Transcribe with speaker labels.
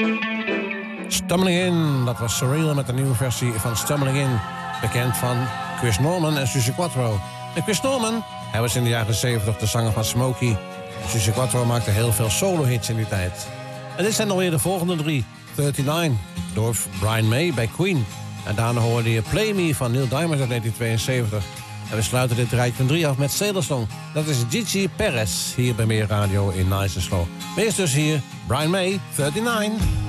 Speaker 1: Stumbling In, dat was Surreal met een nieuwe versie van Stumbling In. Bekend van Chris Norman en Suzi Quatro. En Chris Norman, hij was in de jaren 70 de zanger van Smokey. Suzi Quatro maakte heel veel solo-hits in die tijd. En dit zijn alweer de volgende 3. 39, door Brian May bij Queen. En daarna hoorde je Play Me van Neil Diamond uit 1972. En we sluiten dit rijtje van 3 af met Sailor Song. Dat is Gigi Perez, hier bij Meer Radio in Nice and Slow. Maar eerst dus hier, Brian May, 39.